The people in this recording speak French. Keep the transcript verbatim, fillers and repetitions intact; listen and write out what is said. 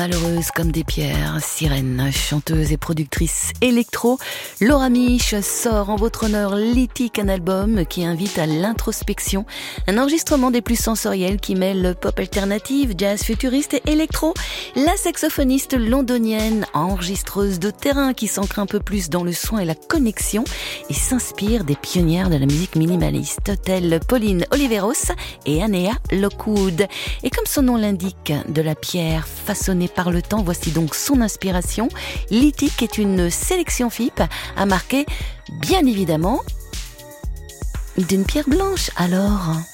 Malheureuse comme des pierres, sirène, chanteuse et productrice électro, Laura Mich sort en votre honneur Lithique, un album qui invite à l'introspection, un enregistrement des plus sensoriels qui mêle pop alternative, jazz futuriste et électro. La saxophoniste londonienne, enregistreuse de terrain qui s'ancre un peu plus dans le soin et la connexion et s'inspire des pionnières de la musique minimaliste telles Pauline Oliveros et Anea Lockwood. Et comme son nom l'indique, de la pierre façonnée par le temps, voici donc son inspiration. Lithique est une sélection F I P à marquer, bien évidemment, d'une pierre blanche. Alors...